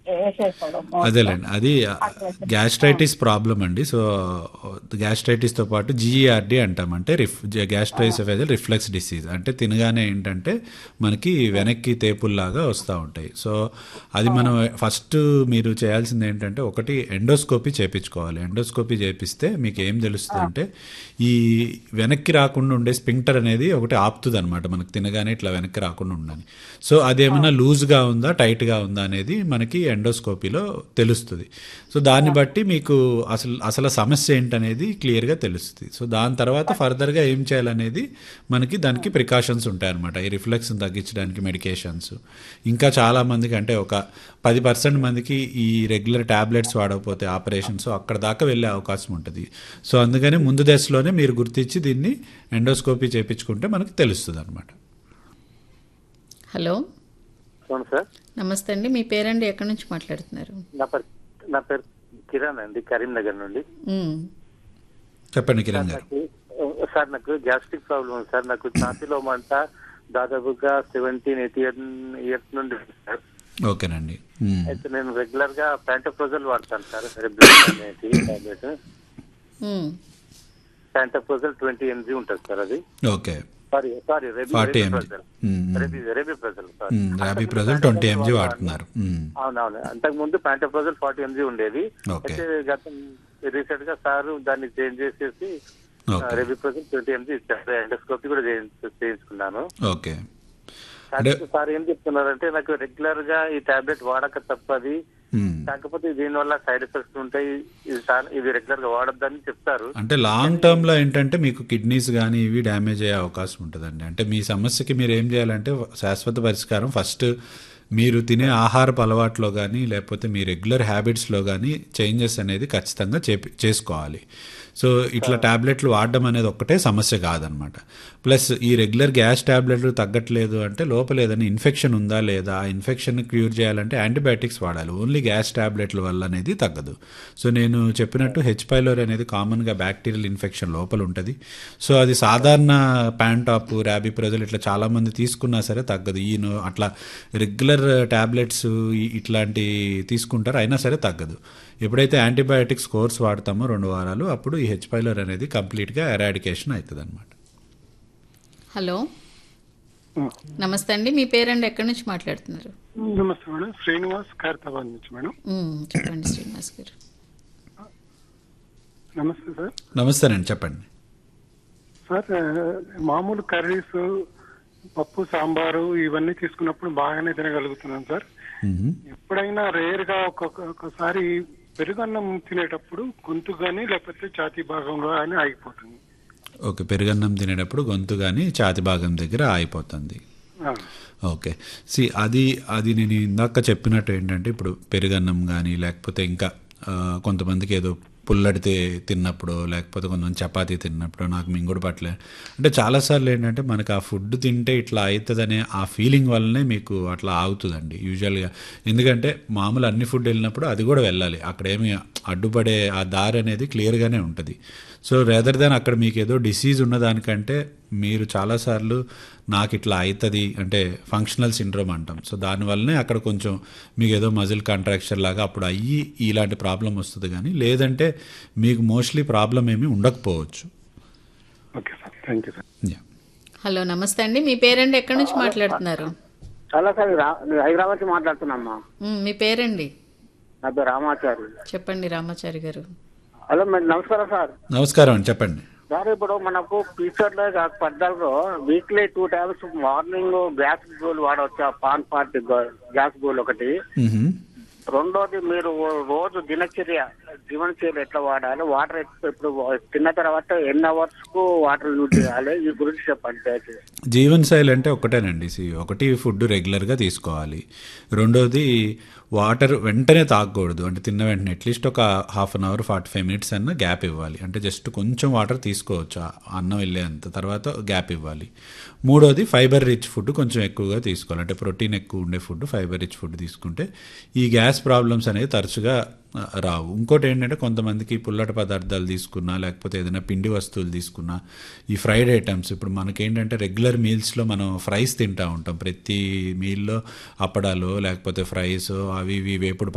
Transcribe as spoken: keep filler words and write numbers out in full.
వేసేస్తాడు మోస్ట్గా అదేలేండి. అది అట్లా వేసేస్తాడు. ఆ, గ్యాస్ట్రైటిస్ ప్రాబ్లం అండి. సో గ్యాస్ట్రైటిస్తో పాటు జీఈఆర్డీ అంటాం. అంటే రిఫ్ ఆ, గ్యాస్ట్రోఎసోఫేజియల్ రిఫ్లెక్స్ డిసీజ్. అంటే తినగానే ఏంటంటే మనకి ఆ, వెనక్కి తేపుల్లాగా వస్తూ ఉంటాయి. సో అది ఆ, మనం ఫస్ట్ మీరు చేయాల్సింది ఏంటంటే ఒకటి ఎండోస్కోపీ చేయించుకోవాలి. ఎండోస్కోపీ చేపిస్తే మీకు ఏం ఆ, తెలుస్తుందంటే ఈ వెనక్కి రాకుండా ఉండే స్పింక్టర్ అనేది ఒకటి ఆపుతుంది అనమాట, మనకు తినగానే ఇట్లా వెనక్కి రాకుండా ఉండని. సో ఆ, అదేమన్నా లూజ్గా ఉందా టైట్గా ఉందా అనేది మనకి ఎండోస్కోపీలో తెలుస్తుంది. సో దాన్ని ఆ, బట్టి మీకు అసలు అసలు సమస్య ఏంటనేది క్లియర్గా తెలుస్తుంది. సో దాని తర్వాత ఫర్దర్గా ఏం చేయాలనేది మనకి దానికి ప్రికాషన్స్ ఉంటాయన్నమాట. ఈ రిఫ్లెక్స్ని తగ్గించడానికి మెడికేషన్స్. ఇంకా చాలామందికి అంటే ఒక పది పర్సెంట్ మందికి ఈ రెగ్యులర్ ట్యాబ్లెట్స్ వాడకపోతే ఆపరేషన్స్ అక్కడ దాకా వెళ్ళే అవకాశం ఉంటుంది. సో అందుకని ముందు దశలోనే మీరు గుర్తించి దీన్ని ఎండోస్కోపీ చేయించుకుంటే మనకు తెలుస్తుంది అనమాట. హలో, అవును సార్. నమస్తే అండి. మీ పేరండి, ఎక్కడి నుంచి మాట్లాడుతున్నారు? నా పేరు నా పేరు కిరణ్ అండి, కరీంనగర్ నుండి. మ్, చెప్పండి సార్ కిరణ్ గారు. నాకు సార్ నాకు గ్యాస్ట్రిక్ ప్రాబ్లం ఉంది సార్. నాకు ఛాతీలో మంట దాదాపుగా సెవెంటీన్ ఎయిటీన్ ఇయర్స్ నుండి ఉంది సార్. ఓకేనండి. మ్మ్. అయితే నేను రెగ్యులర్ గా ప్యాంటోప్రోజల్ వాడతాను సార్. రెగ్యులర్ అనేది టాబ్లెట్ మ్, ప్యాంటోప్రోజల్ ట్వంటీ ఎంజీ ఉంటుంది సార్. అది okay. Sorry sorry రెబీ forty MG. రెబిప్రోజల్ రెబీ రెబిప్రోజల్ sorry రాబిప్రజల్ twenty MG వాడుతున్నారు. మ్మ్. అవునవును. అంతకు ముందు ప్యాంటోప్రోజల్ ఫార్టీ ఎంజీ ఉండేది. ఓకే. అయితే గత రీసెంట్ గా సార్ దాన్ని చేంజ్ చేసేసి ఓకే. రెబిప్రోజల్ ట్వంటీ ఎంజీ ఇచ్చారు. ఎండోస్కోపీ కూడా చేయించు- చేయించుకున్నాను. ఓకే. కాకపోతే సార్ ఏం చెప్తున్నారంటే నాకు రెగ్యులర్ గా ఈ టాబ్లెట్ వాడక తప్పది, మ్మ్. కాకపోతే దీనివల్ల సైడ్ ఎఫెక్ట్స్ ఉంటాయి, ఇది చాలా- ఇది రెగ్యులర్ గా వాడొద్దని చెప్తారు. అంటే లాంగ్ టర్మ్లో ఏంటంటే మీకు కిడ్నీస్ కానీ ఇవి డ్యామేజ్ అయ్యే అవకాశం ఉంటుందండి. అంటే మీ సమస్యకి మీరు ఏం చేయాలంటే శాశ్వత పరిష్కారం ఫస్ట్ మీరు తినే ఆహారపు అలవాట్లో కానీ లేకపోతే మీ రెగ్యులర్ హ్యాబిట్స్లో కానీ చేంజెస్ అనేది ఖచ్చితంగా చేపి చేసుకోవాలి. సో ఇట్లా ట్యాబ్లెట్లు వాడడం అనేది ఒక్కటే సమస్య కాదనమాట. ప్లస్ ఈ రెగ్యులర్ గ్యాస్ ట్యాబ్లెట్లు తగ్గట్లేదు అంటే లోపల ఏదైనా ఇన్ఫెక్షన్ ఉందా లేదా, ఆ ఇన్ఫెక్షన్ క్యూర్ చేయాలంటే యాంటీబయాటిక్స్ వాడాలి. ఓన్లీ గ్యాస్ ట్యాబ్లెట్ల వల్ల అనేది తగ్గదు. సో నేను చెప్పినట్టు హెచ్ పైలోరీ అనేది కామన్గా బ్యాక్టీరియల్ ఇన్ఫెక్షన్ లోపల ఉంటుంది. సో అది సాధారణ ప్యాంటాప్ ర్యాబిప్రజల్ ఇట్లా చాలామంది తీసుకున్నా సరే తగ్గదు. ఈ నో- అట్లా రెగ్యులర్ ట్యాబ్లెట్స్ ఇట్లాంటి తీసుకుంటారు అయినా సరే తగ్గదు. ఎప్పుడైతే యాంటీబయాటిక్స్ కోర్స్ వాడతామో రెండు వారాలు అప్పుడు ఈ హెచ్ పైలోరీ అనేది కంప్లీట్గా ఎరాడికేషన్ అవుతుంది అనమాట. హలో, నమస్తే అండి. మీ పేరండి, ఎక్కడి నుంచి మాట్లాడుతున్నారు? నమస్తే మేడం, శ్రీనివాస్ ఖైరతాబాద్ నుంచి మేడం. మ్, చెప్పండి శ్రీనివాస్ గారు. నమస్తే సార్. నమస్తేనండి, చెప్పండి. సార్ మామూలు కర్రీస్, పప్పు, సాంబారు ఇవన్నీ తీసుకున్నప్పుడు బాగానే తినగలుగుతున్నాను సార్. మ్మ్. ఎప్పుడైనా రేర్ గా ఒక్కొక్క ఒకసారి పెరుగన్నం తినేటప్పుడు గొంతు కానీ లేకపోతే ఛాతీ భాగంలో అని ఆగిపోతుంది. ఓకే. పెరుగన్నం తినేటప్పుడు గొంతు కానీ ఛాతి భాగం దగ్గర ఆగిపోతుంది. ఆ, ఓకే. సి అది అది నేను ఇందాక చెప్పినట్టు ఏంటంటే ఇప్పుడు పెరుగన్నం కానీ లేకపోతే ఇంకా ఆ, కొంతమందికి ఏదో పుల్లడి తి- తిన్నప్పుడు లేకపోతే కొంతమంది చపాతీ తిన్నప్పుడు నాకు మింగుడు పట్టలే అంటే చాలాసార్లు ఏంటంటే మనకు ఆ ఫుడ్ తింటే ఇట్లా అవుతుందనే ఆ ఫీలింగ్ వల్లనే మీకు అట్లా ఆగుతుందండి యూజువల్గా. ఎందుకంటే మామూలు అన్ని ఫుడ్ వెళ్ళినప్పుడు అది కూడా వెళ్ళాలి, అక్కడేమి అడ్డుపడే ఆ దారి అనేది క్లియర్గానే ఉంటుంది. సో రేదర్ దాన్ అక్కడ మీకు ఏదో డిసీజ్ ఉన్నదానికంటే మీరు చాలాసార్లు నాకు ఇట్లా అవుతుంది అంటే ఫంక్షనల్ సిండ్రోమ్ అంటాం. సో దానివల్లనే అక్కడ కొంచెం మీకు ఏదో మజిల్ కాంట్రాక్చర్ లాగా అప్పుడు అయ్యి ఇలాంటి ప్రాబ్లం వస్తుంది. కానీ లేదంటే మీకు మోస్ట్లీ ప్రాబ్లం ఏమీ ఉండకపోవచ్చు. Okay sir, thank you sir. Yeah. Hello, నమస్తే అండి. మీ పేరండి, ఎక్కడి నుంచి మాట్లాడుతున్నారు? చాలా సార్ హైదరాబాద్ నుంచి మాట్లాడుతున్నామ్మా. మ్, మీ పేరండి, నా పేరు రామాచారి. చెప్పండి రామాచారి గారు. హలో మేడం, నమస్కారం సార్. నమస్కారం అండి, చెప్పండి. సార్ ఇప్పుడు మనకు ఫ్యూచర్ లో పడ్డాలో weekly two times morning gas goal వాడవచ్చా? పాన్ పార్టీ గ్యాస్ గోల్ ఒకటి. మ్హూ. రెండోది మీరు రోజు దినచర్య జీవనచర్య ఎట్లా వాడాలి? వాటర్ ఇప్పుడు తిన్న తర్వాత ఎన్ని అవర్స్ కు వాటర్ యూజ్ చేయాలి? ఈ గురించి చెప్పండి దయచేసి. జీవన్ శైలి అంటే ఒకటేనండి. సి ఒకటి ఫుడ్ రెగ్యులర్గా తీసుకోవాలి. రెండోది వాటర్ వెంటనే తాగకూడదు. అంటే తిన్న వెంటనే అట్లీస్ట్ ఒక half an hour forty five minutes అన్న గ్యాప్ ఇవ్వాలి. అంటే జస్ట్ కొంచెం వాటర్ తీసుకోవచ్చు ఆ అన్నం వెళ్ళేంత, తర్వాత గ్యాప్ ఇవ్వాలి. మూడోది ఫైబర్ రిచ్ ఫుడ్ కొంచెం ఎక్కువగా తీసుకోవాలి. అంటే ప్రోటీన్ ఎక్కువ ఉండే ఫుడ్, ఫైబర్ రిచ్ ఫుడ్ తీసుకుంటే ఈ గ్యాస్ ప్రాబ్లమ్స్ అనేవి తరచుగా ఆ, రావు. ఇంకోటి ఏంటంటే కొంతమందికి పుల్లటి పదార్థాలు తీసుకున్నా లేకపోతే ఏదైనా పిండి వస్తువులు తీసుకున్నా ఈ ఫ్రైడ్ ఐటమ్స్, ఇప్పుడు మనకేంటంటే రెగ్యులర్ మీల్స్లో మనం ఫ్రైస్ తింటూ ఉంటాం. ప్రతి మీల్లో అప్పడాలు లేకపోతే ఫ్రైస్ అవి ఇవి వేపుడు